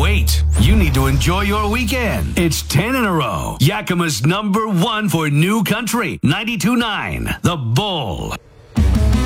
wait. You need to enjoy your weekend. It's 10 in a row. Yakima's #1 for new country. 92.9. The Bull.